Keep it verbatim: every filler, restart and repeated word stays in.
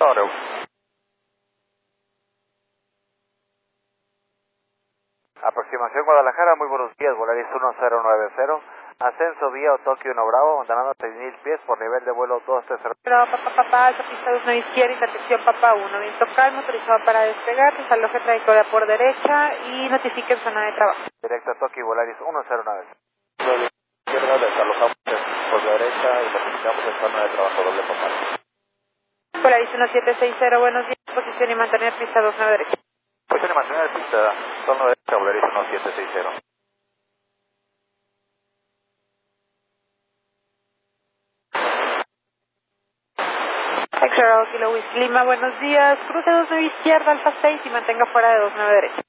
Toro. Aproximación Guadalajara, muy buenos días, Volaris uno cero nueve cero, ascenso vía Tokio uno Bravo, abandonando seis mil pies por nivel de vuelo dos tres cero. Pero papá, papá, alta pista dos nueve izquierda, intersección papá uno, viento calmo, autorizado para despegar, desaloje trayectoria por derecha y notifique zona de trabajo. Directo a Tokio, Volaris uno cero nueve cero. Izquierda, desalojamos por derecha y notificamos en zona de trabajo doble papá. Volaris uno siete seis cero, buenos días, posición y mantener pista dos nueve derecha. Posición y mantener pista, zona derecha, Volaris uno siete seis cero. Extra Kilo Whisky Lima, buenos días, cruce dos nueve izquierda, alfa seis y mantenga fuera de dos nueve derecha.